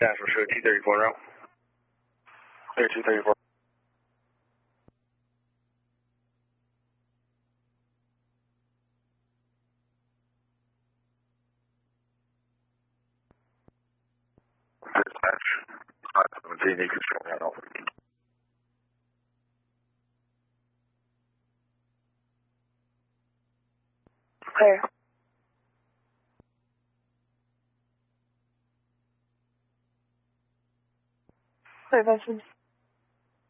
National Show 234 route. Clear 234. Dispatch, 517, you can show me out over. Clear. Clear, Vincent.